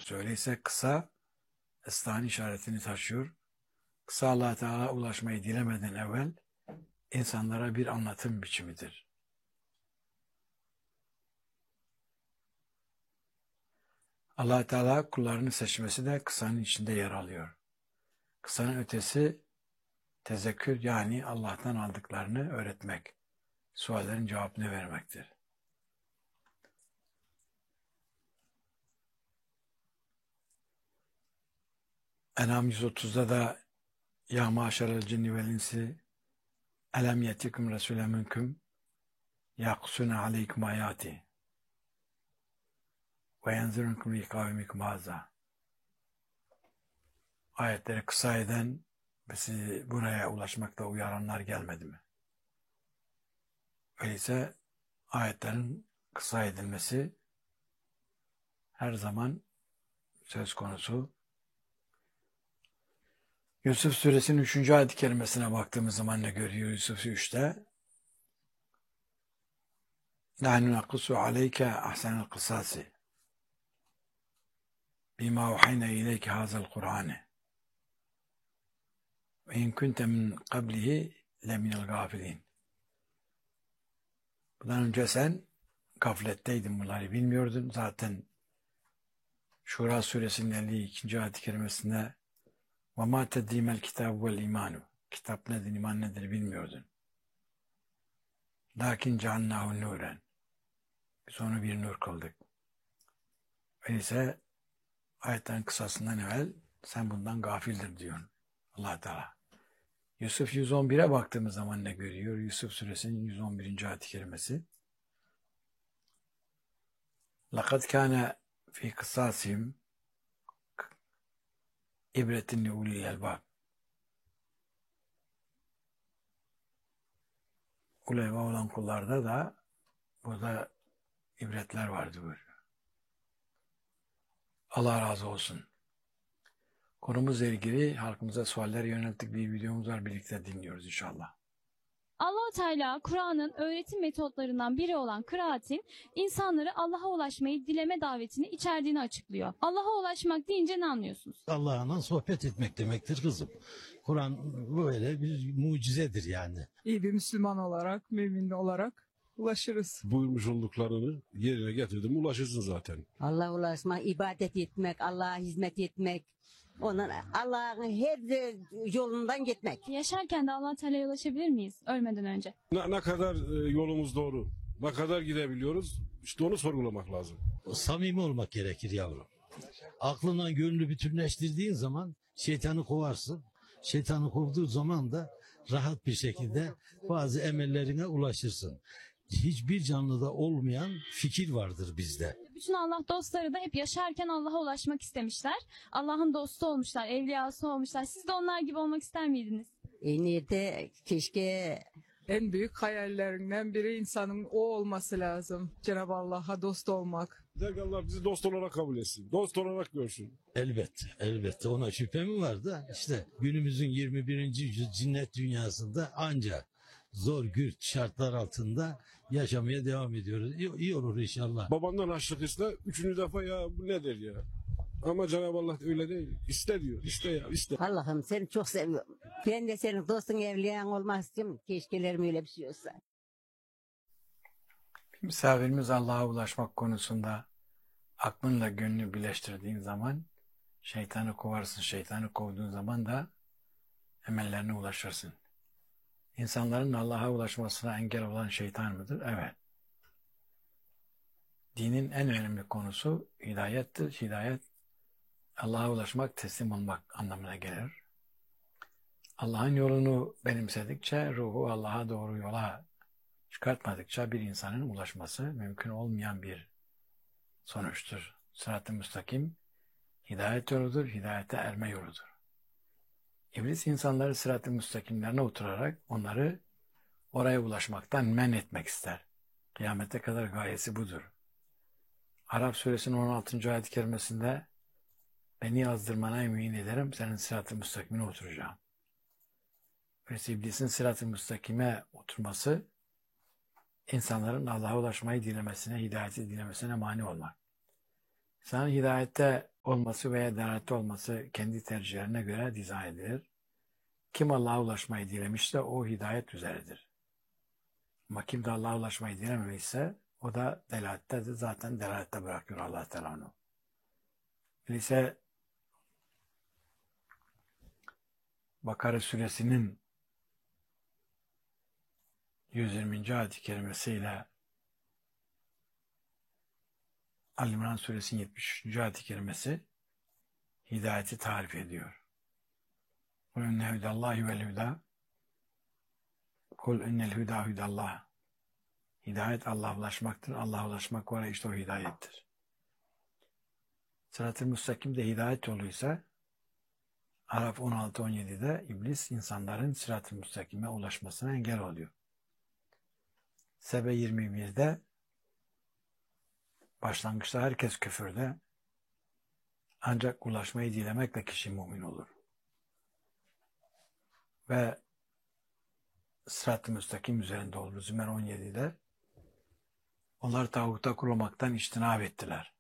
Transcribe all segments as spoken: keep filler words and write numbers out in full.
konusu. Öyleyse kısa ıslahın işaretini taşıyor. Kısa Allah-u Teala ulaşmayı dilemeden evvel insanlara bir anlatım biçimidir. Allah-u Teala kullarını seçmesi de kısanın içinde yer alıyor. Kısanın ötesi tezekkür, yani Allah'tan aldıklarını öğretmek, suallerin cevabını vermektir. En'am yüz otuzda da ya maşerel cinni vel insi elem yetikum resule minkum yakusune aleykum ayati ve yenzirunkum li kavmikum haza. Ayetleri kısa eden ve sizi buraya ulaşmakta uyaranlar gelmedi mi? Öyleyse ayetlerin kısa edilmesi her zaman söz konusu. Yusuf Suresinin üçüncü ayet-i kerimesine baktığımız zaman ne görüyor Yusuf üçte? Nahnu nakkusu aleyke ahsenel kısasi bima uhayna ileyke hazel Kur'ane ve in kunte min qablihi leminel gafilin. Bundan önce sen gafletteydin, bunları bilmiyordun. Zaten Şura Suresinin elli ikinci ayet-i kerimesinde وَمَا تَدِّيمَ الْكِتَابُ وَالْاِيمَانُ Kitap nedir, iman nedir bilmiyordun. Lakin ceannâhu nûren. Biz onu bir nur kıldık. Öyleyse ayetten kısasından evvel sen bundan gafildir diyor Allah Teala. Yusuf yüz on bire baktığımız zaman ne görüyor? Yusuf Suresinin yüz on birinci ayet-i kerimesi. لَقَدْ كَانَ فِي قِصَاسِهِمْ ibretin li ulil elbab. Ulema olan kullarda da burada ibretler vardı buyuruyor. Allah razı olsun. Konumuzla ilgili halkımıza sualler yönelttik bir videomuz var, birlikte dinliyoruz inşallah. Allah-u Teala Kur'an'ın öğretim metotlarından biri olan kıraatin insanları Allah'a ulaşmayı dileme davetini içerdiğini açıklıyor. Allah'a ulaşmak deyince ne anlıyorsunuz? Allah'la sohbet etmek demektir kızım. Kur'an böyle bir mucizedir yani. İyi bir Müslüman olarak, mümin olarak ulaşırız. Buyurmuş olduklarını yerine getirdim, ulaşırsın zaten. Allah'a ulaşmak, ibadet etmek, Allah'a hizmet etmek. Onun Allah'ın her yolundan gitmek. Yaşarken de Allah-u Teala'ya ulaşabilir miyiz ölmeden önce? Ne, ne kadar yolumuz doğru, ne kadar gidebiliyoruz, işte onu sorgulamak lazım. Samimi olmak gerekir yavrum. Aklına gönlü bütünleştirdiğin zaman şeytanı kovarsın. Şeytanı kovduğu zaman da rahat bir şekilde bazı emellerine ulaşırsın. Hiçbir canlıda olmayan fikir vardır bizde. Bütün Allah dostları da hep yaşarken Allah'a ulaşmak istemişler. Allah'ın dostu olmuşlar, evliyası olmuşlar. Siz de onlar gibi olmak ister miydiniz? E nerede keşke... En büyük hayallerinden biri insanın o olması lazım. Cenab-ı Allah'a dost olmak. Der ki Allah bizi dost olarak kabul etsin, dost olarak görsün. Elbette, elbette ona şüphe mi var da işte günümüzün yirmi birinci yüzyıl cinnet dünyasında ancak zor gürt şartlar altında yaşamaya devam ediyoruz. İyi, iyi olur inşallah. Babandan açlık iste, üçüncü defa ya bu nedir ya? Ama Cenab-ı Allah öyle değil. İste diyor, iste ya, iste. Allah'ım seni çok seviyorum. Ben de senin dostun, evliyan olmak istiyorum. Keşkelerim öyle bir şey olsa. Bir misafirimiz Allah'a ulaşmak konusunda aklınla gönlünü birleştirdiğin zaman şeytanı kovarsın. Şeytanı kovduğun zaman da emellerine ulaşırsın. İnsanların Allah'a ulaşmasına engel olan şeytan mıdır? Evet. Dinin en önemli konusu hidayettir. Hidayet, Allah'a ulaşmak, teslim olmak anlamına gelir. Allah'ın yolunu benimsedikçe, ruhu Allah'a doğru yola çıkartmadıkça bir insanın ulaşması mümkün olmayan bir sonuçtur. Sırat-ı müstakim, hidayet yoludur, hidayete erme yoludur. İblis insanları sırat-ı müstakimlerine oturarak onları oraya ulaşmaktan men etmek ister. Kıyamete kadar gayesi budur. Arap suresinin on altıncı ayet-i kerimesinde beni azdırmana emin ederim, senin sırat-ı müstakimine oturacağım. Öyleyse iblisin sırat-ı müstakime oturması insanların Allah'a ulaşmayı dilemesine, hidayeti dilemesine mani olmak. İnsanın hidayette olması veya delaletti olması kendi tercihlerine göre dizayn edilir. Kim Allah'a ulaşmayı dilemişse o hidayet üzeredir. Ama kim de Allah'a ulaşmayı dilememişse o da delalettedir. Zaten delalette bırakıyor Allah Teala onu. Öyleyse Bakara suresinin yüz yirminci ayet-i kerimesiyle Ali-İmran suresinin yetmiş üçüncü ayet-i kerimesi hidayeti tarif ediyor. Kul inne hudallahi vel huda. Kul innel huda hudallah. Hidayet Allah'a ulaşmaktır. Allah'a ulaşmak var, işte o hidayettir. Sırat-ı müstakim de hidayet yoluysa Araf on altı on yedi'de iblis insanların sırat-ı müstakime ulaşmasına engel oluyor. Sebe yirmi bir'de başlangıçta herkes küfürde, ancak ulaşmayı dilemekle kişi mümin olur. Ve sırat-ı müstakim üzerinde olur. Zümer on yedi'de onlar tağuta kurulmaktan içtinab ettiler.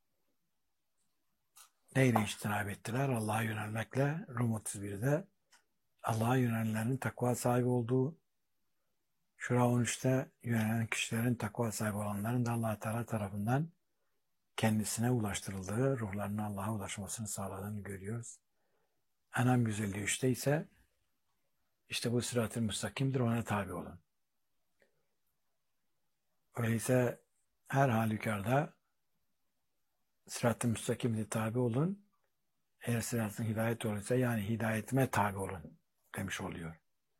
Neyle içtinab ettiler? Allah'a yönelmekle. Rum otuz bir'de Allah'a yönelenlerin takva sahibi olduğu, Şura on üç'te yönelen kişilerin takva sahibi olanların da Allah Teala tarafından kendisine ulaştırıldığı, ruhlarının Allah'a ulaşmasını sağladığını görüyoruz. En'am yüz elli üç'te ise işte bu sırat-ı müstakimdir, ona tabi olun. Öyleyse her halükarda sırat-ı müstakimde tabi olun. Eğer sıratın hidayet olursa yani hidayetime tabi olun demiş oluyor.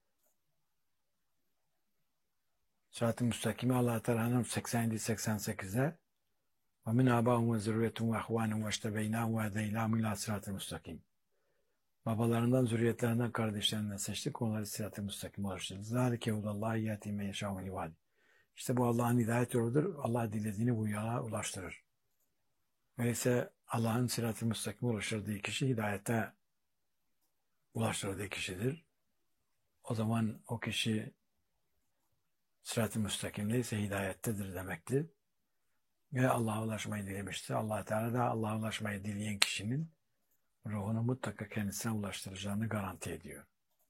Sırat-ı müstakimi Allah Teala'nın seksen yedi seksen sekiz'de ve min âbâhum ve zürriyetum ve ehvânum ve iştebeynâhum ve edeynâhum ilâ sırat-ı müstakim. Babalarından, zürriyetlerinden, kardeşlerinden seçtik. Onları sırat-ı müstakim ulaştırdık. Zâlike hudallâhi yâtî men yeşâ'u min ibâdih. İşte bu Allah'ın hidayet yoludur. Allah dilediğini bu yola ulaştırır. Öyleyse Allah'ın sırat-ı müstakime ulaştırdığı kişi hidayete ulaştırdığı kişidir. O zaman o kişi sırat-ı müstakimdeyse hidayettedir demektir. Ve Allah'a ulaşmayı dilemiştir. Allah Teala da Allah'a ulaşmayı dileyen kişinin ruhunu mutlaka kendisine ulaştıracağını garanti ediyor.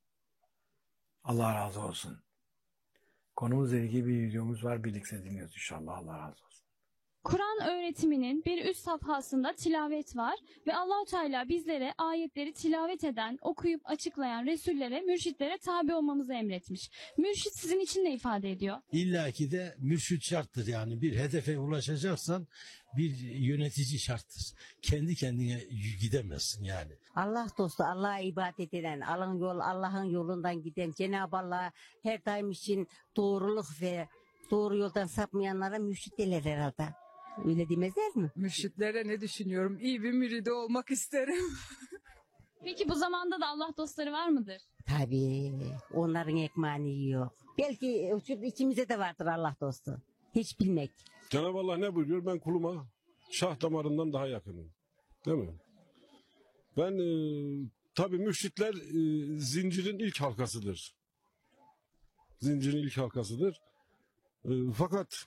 Allah razı olsun. Konumuzla ilgili bir videomuz var. Birlikte dinliyoruz inşallah. Allah razı olsun. Kur'an öğretiminin bir üst safhasında tilavet var ve Allah-u Teala bizlere ayetleri tilavet eden, okuyup açıklayan Resullere, mürşitlere tabi olmamızı emretmiş. Mürşit sizin için ne ifade ediyor? İlla ki de mürşit şarttır yani. Bir hedefe ulaşacaksan bir yönetici şarttır. Kendi kendine gidemezsin yani. Allah dostu, Allah'a ibadet eden, Allah'ın yol, Allah'ın yolundan giden, Cenab-ı Allah her daim için doğruluk ve doğru yoldan sapmayanlara mürşit derler herhalde. Öyle demezler mi? Mürşitlere ne düşünüyorum? İyi bir müridi olmak isterim. Peki bu zamanda da Allah dostları var mıdır? Tabii. Onların ekmeğini yok. Belki içimizde de vardır Allah dostu. Hiç bilmek. Cenab-ı Allah ne buyuruyor? Ben kuluma şah damarından daha yakınım. Değil mi? Ben e, tabii mürşitler e, zincirin ilk halkasıdır. Zincirin ilk halkasıdır. E, fakat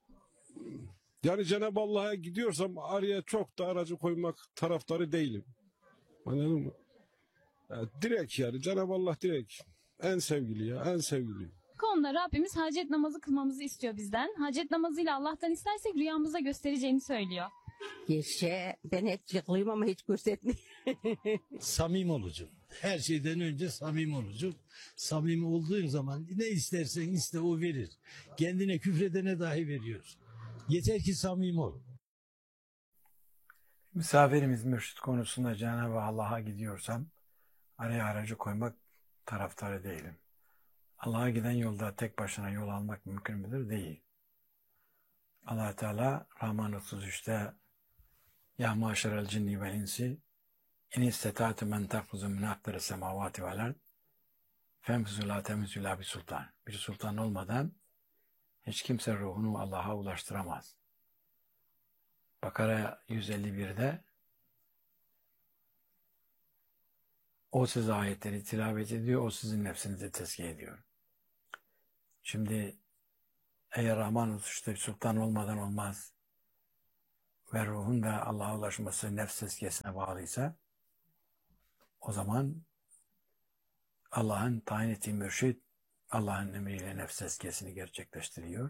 yani Cenab-ı Allah'a gidiyorsam araya çok da aracı koymak taraftarı değilim. Anladın mı? Ya, direkt yani Cenab-ı Allah direkt. En sevgili ya, en sevgili. Bu konuda Rabbimiz hacet namazı kılmamızı istiyor bizden. Hacet namazıyla Allah'tan istersek rüyamıza göstereceğini söylüyor. Gerçi ben hiç yıkılıyım ama hiç göstermiyorum. Samim olacaksın. Her şeyden önce samim olacaksın. Samimi olduğun zaman ne istersen iste o verir. Kendine küfredene dahi veriyor. Yeter ki samimi ol. Misafirimiz mürşit konusunda Cenab-ı Allah'a gidiyorsam araya aracı koymak taraftarı değilim. Allah'a giden yolda tek başına yol almak mümkün müdür? Değil. Allah Teala Rahman otuz üç'te Ya maşerel cinni vel insi in istetâtu men tefhuzu min akdari semavati vel ard femfuzu la temizü la bir sultan. Bir sultan olmadan hiç kimse ruhunu Allah'a ulaştıramaz. Bakara yüz elli bir'de o size ayetleri tilavet ediyor, o sizin nefsinizi tezkiye ediyor. Şimdi eğer Rahman otuz üç'te bir sultan olmadan olmaz ve ruhun da Allah'a ulaşması nefs tezkiyesine bağlıysa o zaman Allah'ın tayin ettiği mürşid Allah'ın emriyle nefs tezkiyesini gerçekleştiriyor.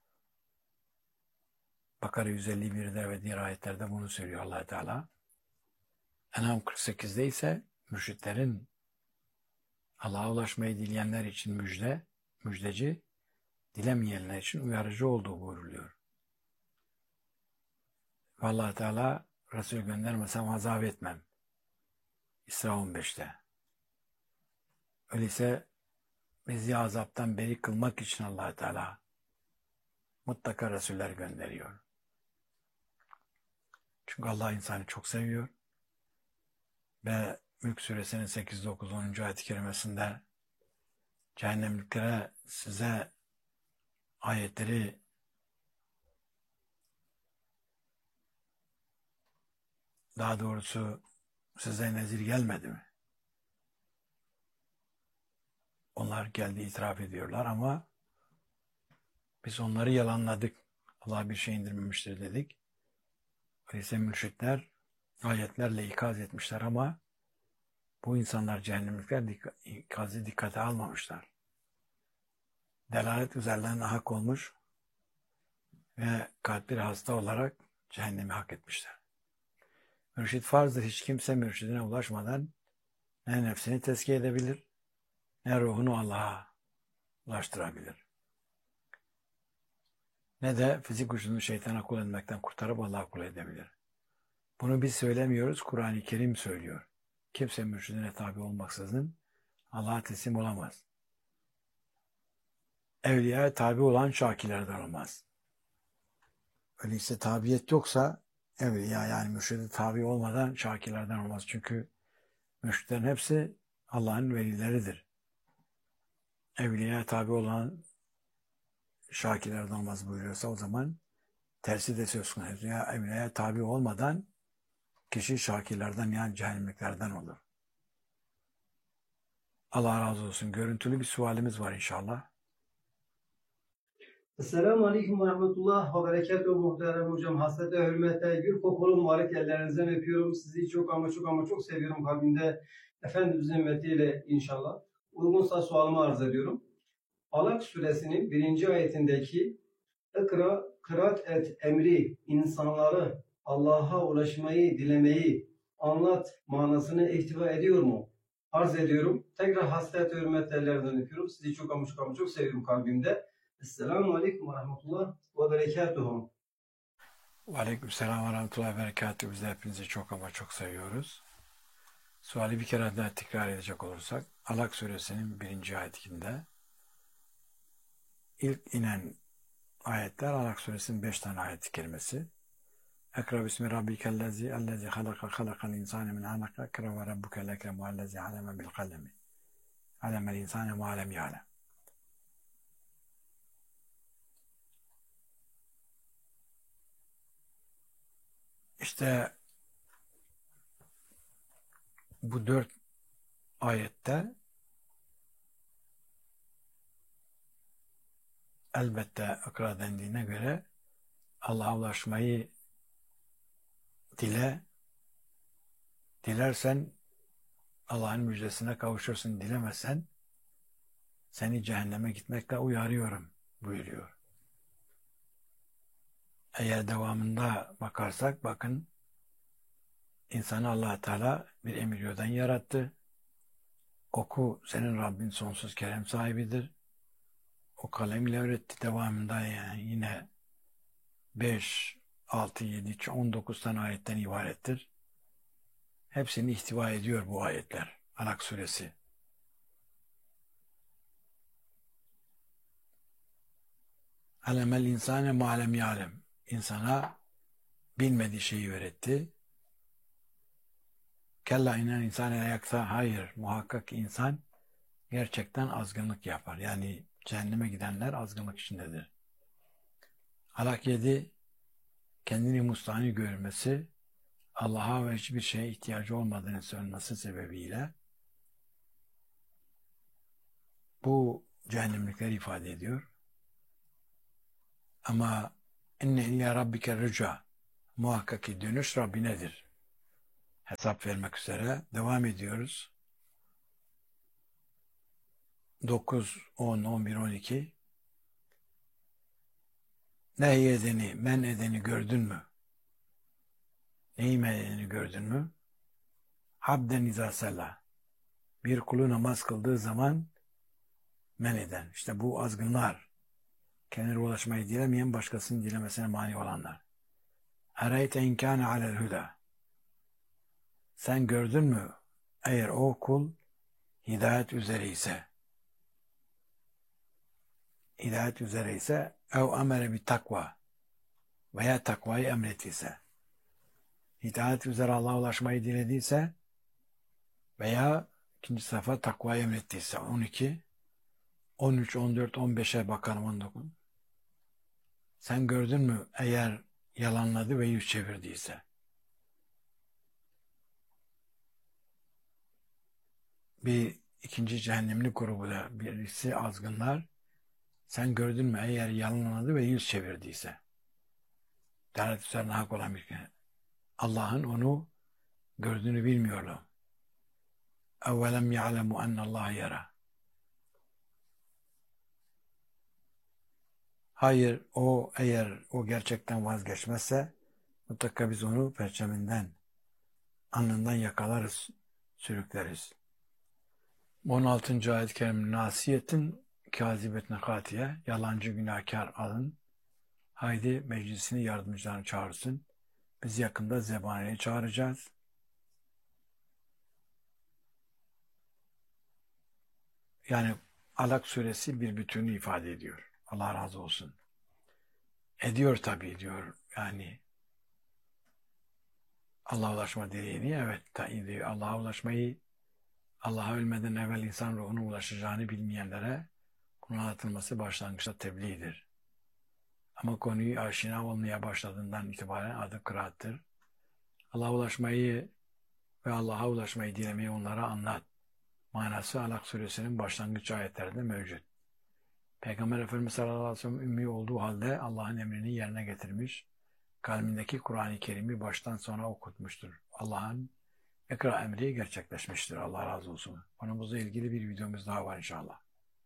Bakara yüz elli birde ve diğer ayetlerde bunu söylüyor Allah Teala. En'am kırk sekizde ise mürşitlerin Allah'a ulaşmayı dileyenler için müjde, müjdeci, dilemeyenler için uyarıcı olduğu buyruluyor. Ve Allah Teala Resul göndermesem azap etmem. İsra on beşte. Öyleyse bizi azaptan beri kılmak için Allah Teala mutlaka Resuller gönderiyor. Çünkü Allah insanı çok seviyor. Ve Mülk Suresinin sekiz, dokuz, onuncu ayet-i kerimesinde cehennemliklere size ayetleri daha doğrusu size nezir gelmedi mi? Onlar geldi itiraf ediyorlar ama biz onları yalanladık. Allah bir şey indirmemiştir dedik. Öyleyse mürşitler ayetlerle ikaz etmişler ama bu insanlar cehennemlikler dik ikazı dikkate almamışlar. Delalet üzerlerine hak olmuş ve kalpleri hasta olarak cehennemi hak etmişler. Mürşid farzdır. Hiç kimse mürşidine ulaşmadan ne nefsini tezkiye edebilir ne ruhunu Allah'a ulaştırabilir. Ne de fizik gücünü şeytana kul etmekten kurtarıp Allah'a kul edebilir. Bunu biz söylemiyoruz. Kur'an-ı Kerim söylüyor. Kimse mürşidine tabi olmaksızın Allah'a teslim olamaz. Evliyaya tabi olan şakilerden olmaz. Öyleyse tabiyet yoksa evliya yani mürşide tabi olmadan şakilerden olmaz. Çünkü mürşitlerin hepsi Allah'ın velileridir. Evliyaya tabi olan şakilerden olmaz buyuruyorsa o zaman tersi de söz konusu. Ya evliyaya tabi olmadan kişi şakirlerden yani cehennemliklerden olur. Allah razı olsun. Görüntülü bir sualimiz var inşallah. Esselamu Aleyküm ve Rahmetullah ve Berekatuhu muhterem hocam. Hasrete, hürmete, gül kokulu mübarek ellerinizden öpüyorum. Sizi çok ama çok ama çok seviyorum kalbimde. Efendimizin ümmetiyle inşallah. Uygunsa sualımı arz ediyorum. Alak suresinin birinci ayetindeki ikra, kıraat et emri insanları Allah'a ulaşmayı, dilemeyi anlat manasını ihtiva ediyor mu? Arz ediyorum. Tekrar hasret, hürmet ellerinden öpüyorum. Sizi çok ama çok ama çok seviyorum kalbimde. Esselamu Aleyküm ve Rahmetullah ve Berekatuhu. Ve Aleyküm selam ve Rahmetullah ve Berekatuhu. Biz de hepinizi çok ama çok seviyoruz. Suali bir kere daha tekrar edecek olursak, Alak suresinin birinci ayetinde ilk inen ayetler Alak suresinin beş tane ayet-i kerimesi. Ekra bismi rabbikellezi ellezi halaka halakal insane min alaka ekra ve rabbukel ekremu ellezi aleme bil kalemi alemel insane ma alem ya'lem. İşte bu dört ayette elbette ikra dendiğine göre Allah'a ulaşmayı dile, dilersen Allah'ın müjdesine kavuşursun, dilemezsen seni cehenneme gitmekle uyarıyorum buyuruyor. Eğer devamında bakarsak bakın insanı Allah Teala bir emir yoldan yarattı. Oku, senin Rabbin sonsuz kerem sahibidir. O kalem ile öğretti. Devamında yani yine beş, altı, yedi, on dokuz tane ayetten ibarettir. Hepsini ihtiva ediyor bu ayetler. Alak suresi. Alemel insane ma'lem ya'lem. İnsana bilmediği şeyi öğretti. Kella inen insane ayakta. Hayır, muhakkak insan gerçekten azgınlık yapar. Yani cehenneme gidenler azgınlık içindedir. Alak yedi, kendini mustahni görmesi, Allah'a ve hiçbir şeye ihtiyacı olmadığını söylemesi sebebiyle bu cehennemlikleri ifade ediyor. Ama inne illa rabbike rüca. Muhakkak ki dönüş Rabbinedir. Hesap vermek üzere devam ediyoruz. dokuz, on, on bir, on iki. Nehy edeni, men edeni gördün mü? Neyi men edeni gördün mü? Habden izâ sallâ. Bir kulu namaz kıldığı zaman men eden. İşte bu azgınlar. Kendine ulaşmayı dilemeyen, başkasının dilemesine mani olanlar. Ereyte inkâne alel hüdâ. Sen gördün mü? Eğer o kul hidayet üzere ise, hidayet üzere ise ev amere bir takva veya takvayı emrettiyse, hidayet üzere Allah'a ulaşmayı dilediyse veya ikinci sefer takvayı emrettiyse. On iki, on üç, on dört, on beşe bakalım. on dokuz. Sen gördün mü eğer yalanladı ve yüz çevirdiyse? Bir ikinci cehennemli grubu da birisi azgınlar. Sen gördün mü eğer yalanladı ve yüz çevirdiyse? Dalet üzerine hak olan bir şey. Allah'ın onu gördüğünü bilmiyorlar. اَوَّلَمْ يَعْلَمُ اَنَّ اللّٰهَ يَرَى. Hayır, o eğer o gerçekten vazgeçmezse mutlaka biz onu perçeminden, alnından yakalarız, sürükleriz. on altıncı ayet-i kerime nasiyetin kâzibetine hatiye, yalancı günahkar alın, haydi meclisini yardımcılarını çağırsın. Biz yakında zebaniyi çağıracağız. Yani Alak suresi bir bütünü ifade ediyor. Allah razı olsun. Ediyor tabii diyor. Yani Allah'a ulaşma dileğini evet ediyor. Allah'a ulaşmayı, Allah'a ölmeden evvel insan ruhuna ulaşacağını bilmeyenlere bunun anlatılması başlangıçta tebliğdir. Ama konuyu aşina olmaya başladığından itibaren adı kıraattır. Allah'a ulaşmayı ve Allah'a ulaşmayı dilemeyi onlara anlat. Manası Alak suresinin başlangıç ayetlerinde mevcut. Peygamber Efendimiz sallallahu aleyhi ve sellem ümmi olduğu halde Allah'ın emrini yerine getirmiş, kalbindeki Kur'an-ı Kerim'i baştan sona okutmuştur. Allah'ın ikra emri gerçekleşmiştir. Allah razı olsun. Konumuzla ilgili bir videomuz daha var inşallah.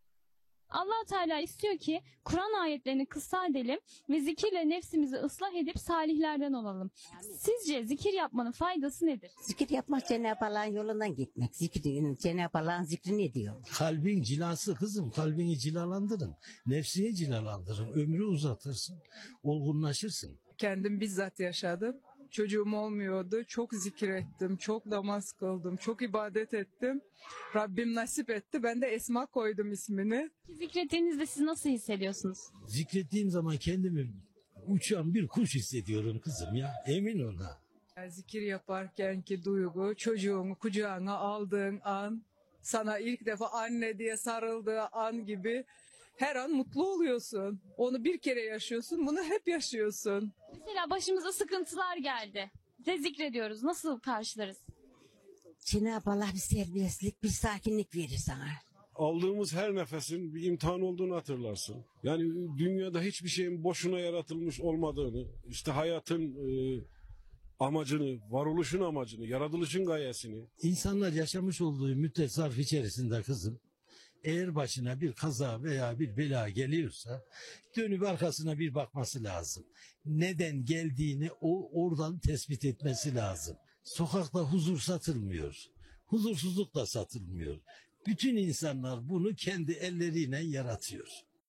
Allah Teala istiyor ki Kur'an ayetlerini kıssa edelim ve zikirle nefsimizi ıslah edip salihlerden olalım. Sizce zikir yapmanın faydası nedir? Zikir yapmak Cenab-ı Allah'ın yolundan gitmek. Zikir, Cenab-ı Allah'ın zikrini diyor. Kalbin cilası kızım, kalbini cilalandırın. Nefsini cilalandırın. Ömrü uzatırsın. Olgunlaşırsın. Kendim bizzat yaşadım. Çocuğum olmuyordu. Çok zikir ettim. Çok namaz kıldım. Çok ibadet ettim. Rabbim nasip etti. Ben de Esma koydum ismini. Zikrettiğinizde siz nasıl hissediyorsunuz? Zikrettiğim zaman kendimi uçan bir kuş hissediyorum kızım ya. Emin ona. Yani zikir yaparken ki duygu, çocuğunu kucağına aldığın an, sana ilk defa anne diye sarıldığı an gibi her an mutlu oluyorsun. Onu bir kere yaşıyorsun, bunu hep yaşıyorsun. Mesela başımıza sıkıntılar geldi. Ve zikrediyoruz. Nasıl karşılarız? Cenab-ı Allah bir serbestlik, bir sakinlik verir sana. Aldığımız her nefesin bir imtihan olduğunu hatırlarsın. Yani dünyada hiçbir şeyin boşuna yaratılmış olmadığını, işte hayatın e, amacını, varoluşun amacını, yaratılışın gayesini. İnsanlar yaşamış olduğu müddet zarf içerisinde kızım, eğer başına bir kaza veya bir bela geliyorsa dönüp arkasına bir bakması lazım. Neden geldiğini o oradan tespit etmesi lazım. Sokakta huzur satılmıyor. Huzursuzluk da satılmıyor. Bütün insanlar bunu kendi elleriyle yaratıyor.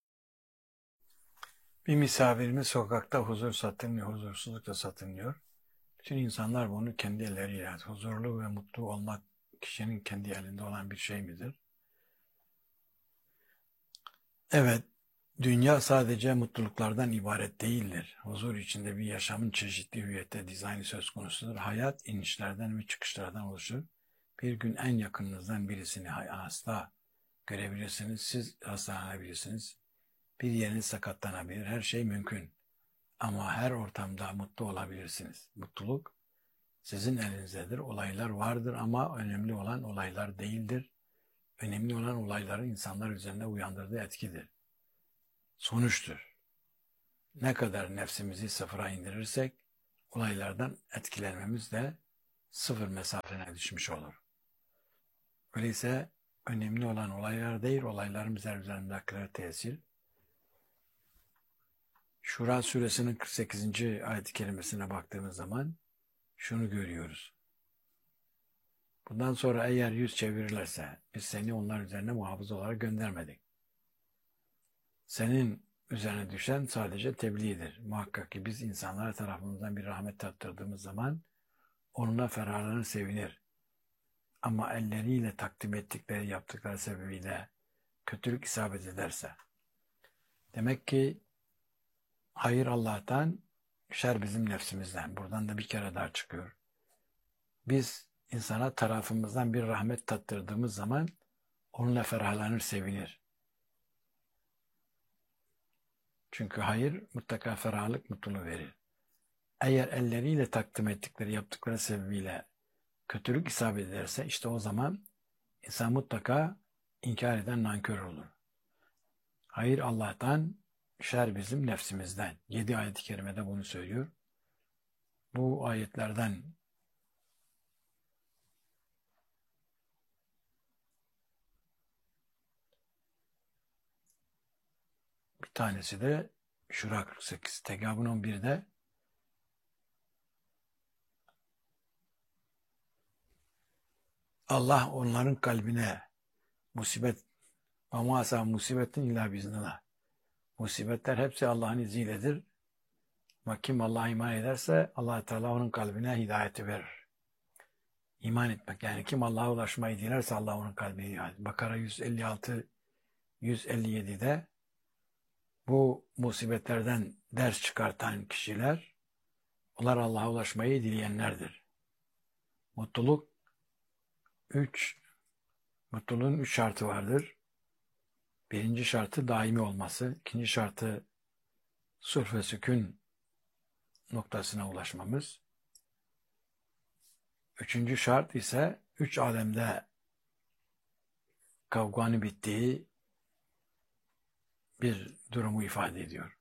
Bir misafirimiz sokakta huzur satılmıyor, huzursuzluk da satılmıyor. Bütün insanlar bunu kendi elleriyle yaratıyor. Huzurlu ve mutlu olmak kişinin kendi elinde olan bir şey midir? Evet, dünya sadece mutluluklardan ibaret değildir. Huzur içinde bir yaşamın çeşitli hüviyette dizaynı söz konusudur. Hayat inişlerden ve çıkışlardan oluşur. Bir gün en yakınınızdan birisini hasta görebilirsiniz, siz hastalanabilirsiniz. Bir yeriniz sakatlanabilir, her şey mümkün. Ama her ortamda mutlu olabilirsiniz. Mutluluk sizin elinizdedir. Olaylar vardır ama önemli olan olaylar değildir. Önemli olan olayların insanlar üzerinde uyandırdığı etkidir. Sonuçtur. Ne kadar nefsimizi sıfıra indirirsek olaylardan etkilenmemiz de sıfır mesafene düşmüş olur. Öyleyse önemli olan olaylar değil, olayların bize üzerindekilere tesir. Şura suresinin kırk sekizinci ayet-i kerimesine baktığımız zaman şunu görüyoruz. Bundan sonra eğer yüz çevirirlerse biz seni onlar üzerine muhafız olarak göndermedik. Senin üzerine düşen sadece tebliğdir. Muhakkak ki biz insanlara tarafımızdan bir rahmet tattırdığımız zaman onunla ferahlanır, sevinir. Ama elleriyle takdim ettikleri, yaptıkları sebebiyle kötülük isabet ederse. Demek ki hayır Allah'tan, şer bizim nefsimizden. Buradan da bir kere daha çıkıyor. Biz insana tarafımızdan bir rahmet tattırdığımız zaman onunla ferahlanır, sevinir. Çünkü hayır mutlaka ferahlık, mutluluğu verir. Eğer elleriyle takdim ettikleri, yaptıkları sebebiyle kötülük isabet ederse işte o zaman insan mutlaka inkar eden nankör olur. Hayır Allah'tan, şer bizim nefsimizden. Yedi ayet-i kerimede bunu söylüyor. Bu ayetlerden bir tanesi de Şura kırk sekiz. Tegabun on birde Allah onların kalbine musibet ama asa musibetin illa biiznillah. Musibetler hepsi Allah'ın izniyle. Ama kim Allah'a iman ederse Allah Teala onun kalbine hidayeti verir. İman etmek yani kim Allah'a ulaşmayı dilerse Allah onun kalbine hidayet. Bakara yüz elli altı yüz elli yedi'de bu musibetlerden ders çıkartan kişiler onlar Allah'a ulaşmayı dileyenlerdir. Mutluluk üç mutluluğun üç şartı vardır. Birinci şartı daimi olması, ikinci şartı sulh ve sükun noktasına ulaşmamız. Üçüncü şart ise üç alemde kavganın bittiği bir durumu ifade ediyor.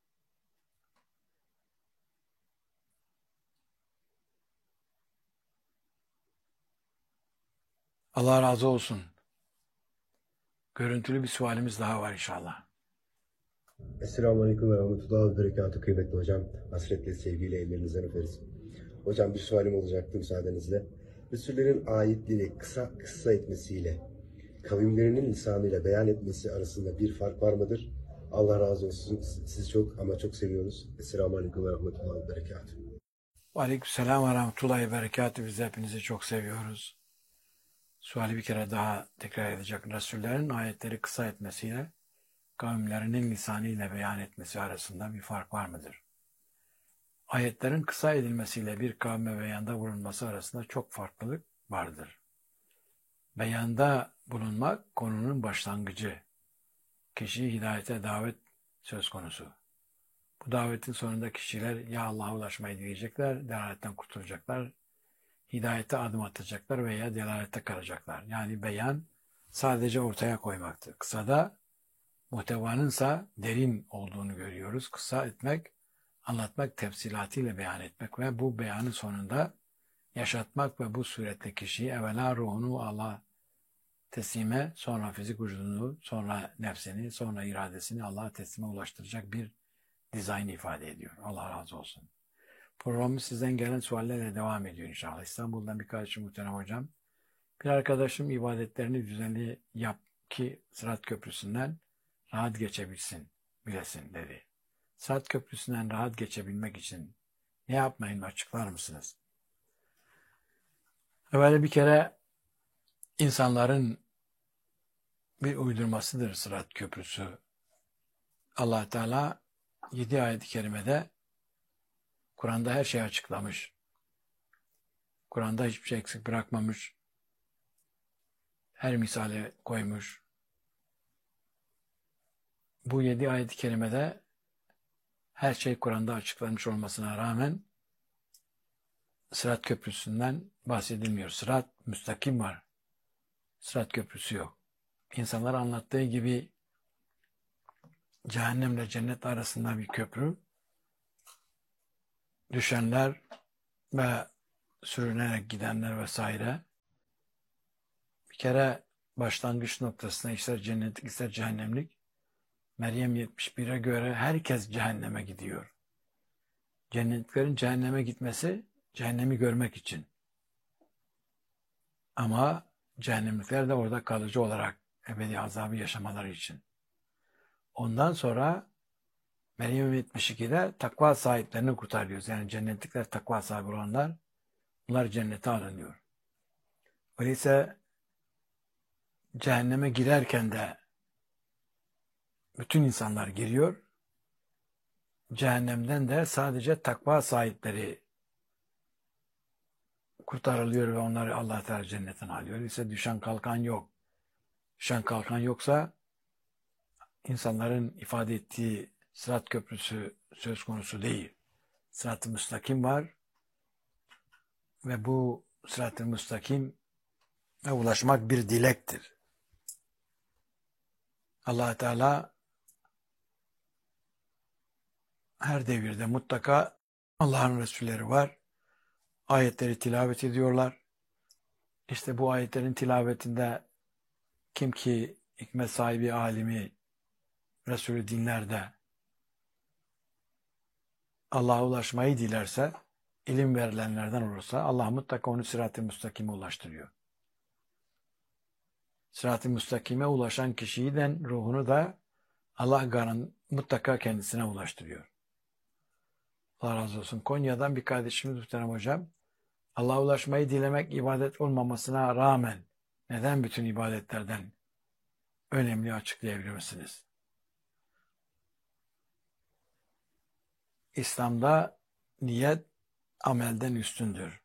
Allah razı olsun. Görüntülü bir sualimiz daha var inşallah. Esselamu Aleyküm ve Rahmetullahi ve Berekatuhu kıymetli hocam. Hasretle sevgiyle ellerinizden öperiz. Hocam bir sualim olacaktı müsaadenizle. Resullerin ayetleri kısa kısa etmesiyle kavimlerinin lisanıyla beyan etmesi arasında bir fark var mıdır? Allah razı olsun. Sizi çok ama çok seviyoruz. Esselamu Aleyküm ve Rahmetullahi ve Berekatuhu. Aleykümselam ve Rahmetullahi ve Berekatuhu. Biz hepinizi çok seviyoruz. Suali bir kere daha tekrar edecek. Resullerin ayetleri kısa etmesiyle kavimlerinin lisanıyla beyan etmesi arasında bir fark var mıdır? Ayetlerin kısa edilmesiyle bir kavme beyanda bulunması arasında çok farklılık vardır. Beyanda bulunmak konunun başlangıcı. Kişiyi hidayete davet söz konusu. Bu davetin sonunda kişiler ya Allah'a ulaşmayı dileyecekler, delaletten kurtulacaklar, hidayete adım atacaklar veya delalette kalacaklar. Yani beyan sadece ortaya koymaktır. Kısada muhtevanınsa derin olduğunu görüyoruz. Kısa etmek, anlatmak, tefsilatıyla beyan etmek ve bu beyanın sonunda yaşatmak ve bu suretle kişiyi evvela ruhunu Allah'a teslime, sonra fizik vücudunu, sonra nefsini, sonra iradesini Allah'a teslime ulaştıracak bir dizayn ifade ediyor. Allah razı olsun. Programımız sizden gelen suallerle devam ediyor inşallah. İstanbul'dan birkaç muhterem hocam. Bir arkadaşım ibadetlerini düzenli yap ki Sırat Köprüsü'nden rahat geçebilsin, bilesin dedi. Sırat Köprüsü'nden rahat geçebilmek için ne yapmayın açıklar mısınız? Evvela bir kere insanların bir uydurmasıdır Sırat Köprüsü. Allah Teala yedi ayet-i kerimede Kur'an'da her şeyi açıklamış. Kur'an'da hiçbir şey eksik bırakmamış. Her misale koymuş. Bu yedi ayet-i kerimede her şey Kur'an'da açıklanmış olmasına rağmen Sırat Köprüsü'nden bahsedilmiyor. Sırat müstakim var. Sırat Köprüsü yok. İnsanlar anlattığı gibi cehennemle cennet arasında bir köprü. Düşenler ve sürünerek gidenler vesaire. Bir kere başlangıç noktasına ister cennetlik ister cehennemlik Meryem yetmiş bire göre herkes cehenneme gidiyor. Cennetliklerin cehenneme gitmesi cehennemi görmek için. Ama cehennemlikler de orada kalıcı olarak ebedi azabı yaşamaları için. Ondan sonra Meryem yetmiş ikide takva sahiplerini kurtarıyoruz. Yani cennetlikler takva sahibi olanlar, bunlar cennete alınıyor. Öyleyse cehenneme girerken de bütün insanlar giriyor. Cehennemden de sadece takva sahipleri kurtarılıyor ve onları Allah Teala cennetten alıyor. Öyleyse düşen kalkan yok. Düşen kalkan yoksa insanların ifade ettiği Sırat Köprüsü söz konusu değil. Sırat-ı müstakim var ve bu Sırat-ı müstakime ulaşmak bir dilektir. Allah Teala her devirde mutlaka Allah'ın Resulleri var. Ayetleri tilavet ediyorlar. İşte bu ayetlerin tilavetinde kim ki hikmet sahibi alimi Resulü dinler de Allah'a ulaşmayı dilerse, ilim verilenlerden olursa Allah mutlaka onu sırat-ı müstakime ulaştırıyor. Sırat-ı müstakime ulaşan kişiyi de ruhunu da Allah garan mutlaka kendisine ulaştırıyor. Allah razı olsun. Konya'dan bir kardeşimiz muhterem hocam, Allah'a ulaşmayı dilemek ibadet olmamasına rağmen neden bütün ibadetlerden önemli açıklayabilir misiniz? İslam'da niyet amelden üstündür.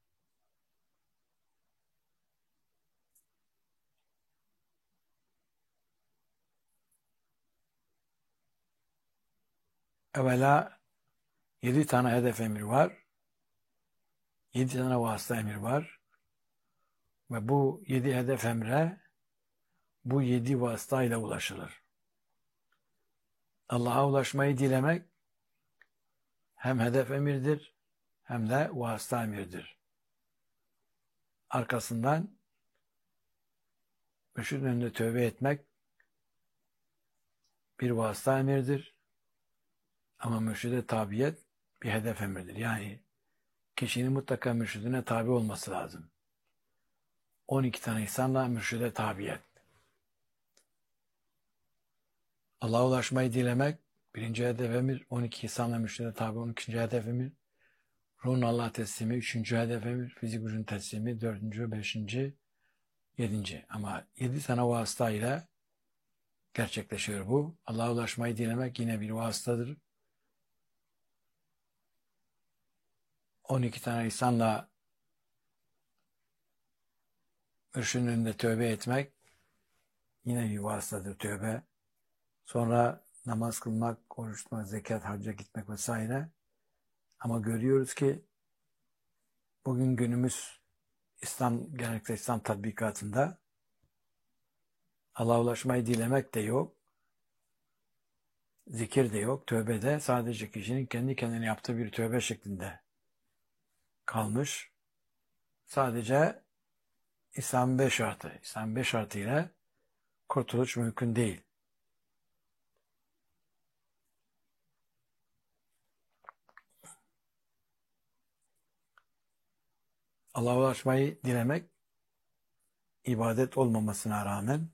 Evvela yedi tane hedef emir var. Yedi tane vasıta emir var. Ve bu yedi hedef emre bu yedi vasıtayla ulaşılır. Allah'a ulaşmayı dilemek hem hedef emirdir hem de vasıta emirdir. Arkasından mürşidin önünde tövbe etmek bir vasıta emirdir. Ama mürşide tabiyet bir hedef emirdir. Yani kişinin mutlaka mürşidine tabi olması lazım. on iki tane insanla mürşide tabiyet. Allah'a ulaşmayı dilemek birinci hedef emir, on iki insanla mürşide tabi on ikinci hedef emir, ruhun Allah teslimi üçüncü hedef emir, fizik gücün teslimi dördüncü, beşinci, yedinci. Ama yedi tane vasıta ile gerçekleşiyor bu. Allah'a ulaşmayı dilemek yine bir vasıtadır. on iki tane insanla mürşidin önünde tövbe etmek yine bir vasıtadır tövbe. Sonra namaz kılmak, oruç tutmak, zekat, hacca gitmek vesaire. Ama görüyoruz ki bugün günümüz İslam, genellikle İslam tatbikatında Allah'a ulaşmayı dilemek de yok. Zikir de yok. Tövbe de sadece kişinin kendi kendine yaptığı bir tövbe şeklinde kalmış. Sadece İslam'ın beş şartı. İslam'ın beş şartı ile kurtuluş mümkün değil. Allah'a ulaşmayı dilemek ibadet olmamasına rağmen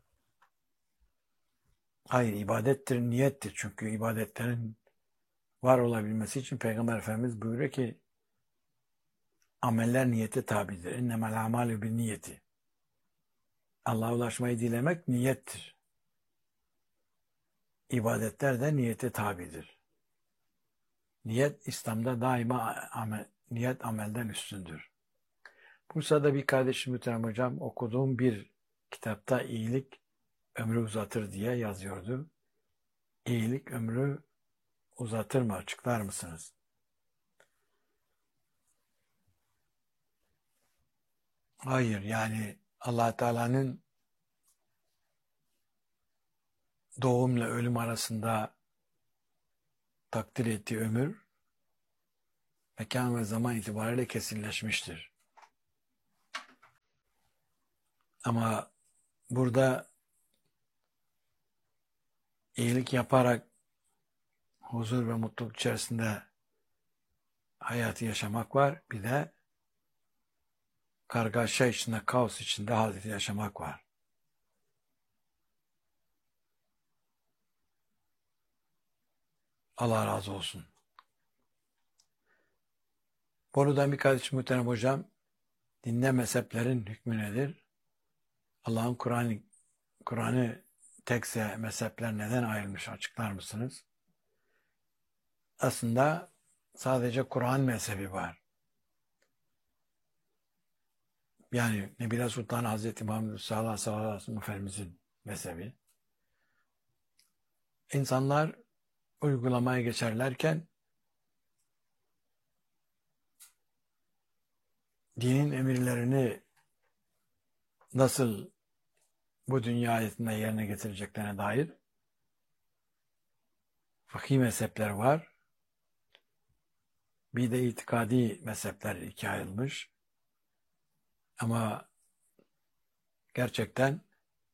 hayır ibadettir, niyettir. Çünkü ibadetlerin var olabilmesi için Peygamber Efendimiz buyuruyor ki ameller niyete tabidir. İnnemel amalü bin niyeti. Allah'a ulaşmayı dilemek niyettir. İbadetler de niyete tabidir. Niyet İslam'da daima amel, niyet amelden üstündür. Bursa'da bir kardeşim muhterem hocam okuduğum bir kitapta iyilik ömrü uzatır diye yazıyordu. İyilik ömrü uzatır mı? Açıklar mısınız? Hayır, yani Allah Teala'nın doğumla ölüm arasında takdir ettiği ömür mekan ve zaman itibariyle kesinleşmiştir. Ama burada iyilik yaparak huzur ve mutluluk içerisinde hayatı yaşamak var. Bir de kargaşa içinde, kaos içinde hayatı yaşamak var. Allah razı olsun. Bolu'dan bir kardeşim muhterem hocam, dinde mezheplerin hükmü nedir? Allah'ın Kur'an'ı Kur'an'ı tekse mezhepler neden ayrılmış açıklar mısınız? Aslında sadece Kur'an mezhebi var. Yani Nebile Sultan Hazreti Muhammed sallallahu aleyhi ve sellem Efendimizin mezhebi. İnsanlar uygulamaya geçerlerken dinin emirlerini nasıl bu dünya hayatında yerine getireceklerine dair fıkhi mezhepler var. Bir de itikadi mezhepler ikiye ayrılmış. Ama gerçekten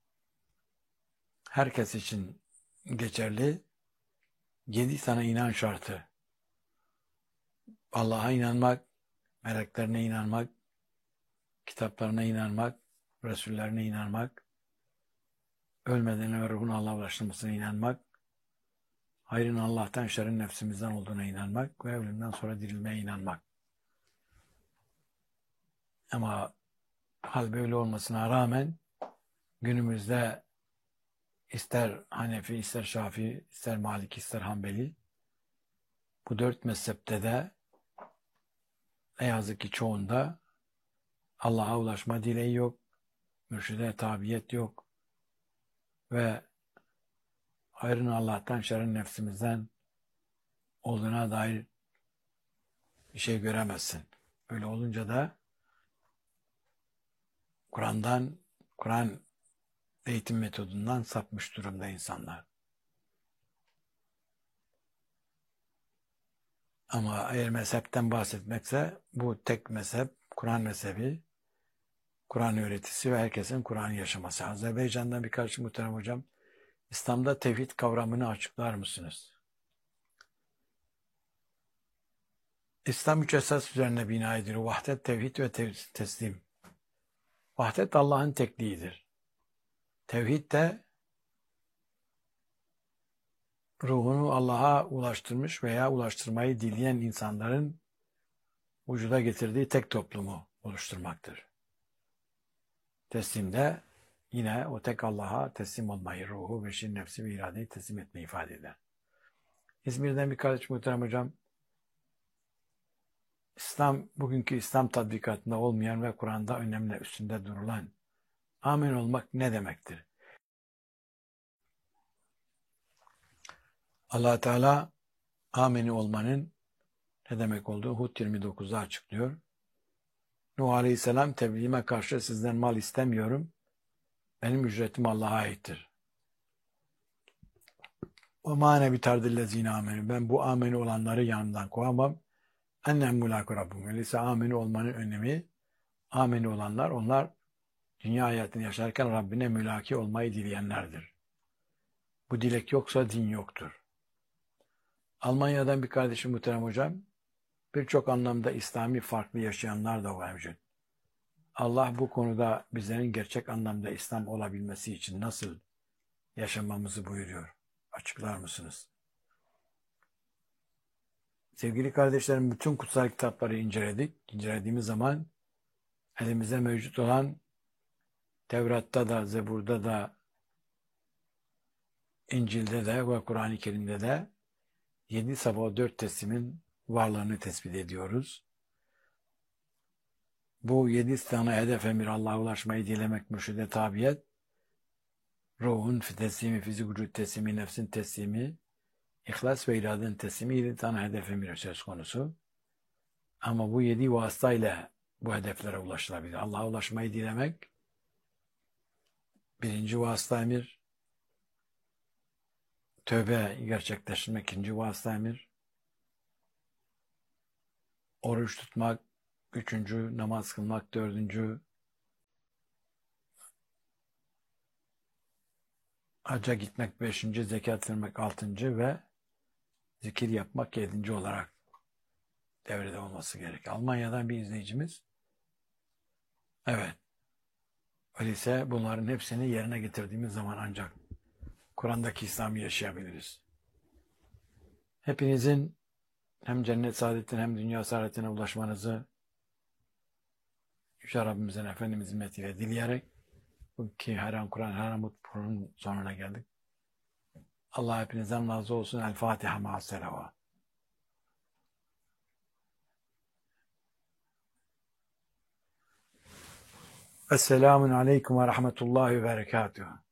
herkes için geçerli yedi tane inan şartı. Allah'a inanmak, meleklerine inanmak, kitaplarına inanmak, Resullerine inanmak, ölmeden ve ruhun Allah'a ulaştırmasına inanmak, hayrın Allah'tan, şerrin nefsimizden olduğuna inanmak ve ölümden sonra dirilmeye inanmak. Ama hal böyle olmasına rağmen günümüzde ister Hanefi, ister Şafii, ister Maliki, ister Hanbeli bu dört mezhepte de ne yazık ki çoğunda Allah'a ulaşma dileği yok, mürşide tabiyet yok ve hayrın Allah'tan, şerrin nefsimizden olduğuna dair bir şey göremezsin. Öyle olunca da Kur'an'dan, Kur'an eğitim metodundan sapmış durumda insanlar. Ama eğer mezhepten bahsetmekse bu tek mezhep, Kur'an mezhebi, Kur'an öğretisi ve herkesin Kur'an'ı yaşaması. Azerbaycan'dan birkaç muhterem hocam, İslam'da tevhid kavramını açıklar mısınız? İslam üç esas üzerine bina edilir. Vahdet, tevhid ve tev- teslim. Vahdet Allah'ın tekliğidir. Tevhid de ruhunu Allah'a ulaştırmış veya ulaştırmayı dileyen insanların vücuda getirdiği tek toplumu oluşturmaktır. Teslim de yine o tek Allah'a teslim olmayı, ruhu, beşin, nefsi ve iradeyi teslim etmeyi ifade eder. İzmir'den bir kardeş muhterem hocam, İslam, bugünkü İslam tatbikatında olmayan ve Kur'an'da önemli üstünde durulan amin olmak ne demektir? Allah Teala amini olmanın ne demek olduğu Hud yirmi dokuzda açıklıyor. Nuh Aleyhisselam tebliğime karşı sizden mal istemiyorum. Benim ücretim Allah'a aittir. O mane bitardillezine ameni. Ben bu ameni olanları yanımdan kovamam. Ennem mulâku rabbim. Öyleyse ameni olmanın önemi, ameni olanlar, onlar dünya hayatını yaşarken Rabbine mülaki olmayı dileyenlerdir. Bu dilek yoksa din yoktur. Almanya'dan bir kardeşim muhterem hocam, birçok anlamda İslami farklı yaşayanlar da mevcut. Allah bu konuda bizlerin gerçek anlamda İslam olabilmesi için nasıl yaşamamızı buyuruyor. Açıklar mısınız? Sevgili kardeşlerim, bütün kutsal kitapları inceledik. İncelediğimiz zaman elimizde mevcut olan Tevrat'ta da, Zebur'da da, İncil'de de ve Kur'an-ı Kerim'de de yedi sabah dört teslimin varlığını tespit ediyoruz. Bu yedi tane hedef emir, Allah'a ulaşmayı dilemek, mürşide tabiyet, ruhun teslimi, fizik vücut teslimi, nefsin teslimi, İhlas ve iradenin teslimi yedi tane hedef emir söz konusu. Ama bu yedi vasıtayla bu hedeflere ulaşılabilir. Allah'a ulaşmayı dilemek birinci vasıta emir, tövbe gerçekleştirmek ikinci vasıta emir, oruç tutmak üçüncü, namaz kılmak dördüncü, hacca gitmek beşinci, zekat vermek altıncı ve zikir yapmak yedinci olarak devrede olması gerek. Almanya'dan bir izleyicimiz. Evet. Öyleyse bunların hepsini yerine getirdiğimiz zaman ancak Kur'an'daki İslam'ı yaşayabiliriz. Hepinizin hem cennet saadetine hem dünya saadetine ulaşmanızı Yüce Rabbimizin Efendimiz hizmetiyle dileyerek bugünkü her an Kur'an her an programın sonuna geldik. Allah hepinizden razı olsun. El Fatiha ma'as-selava. Esselamun aleyküm ve rahmetullahi ve berekatuhu.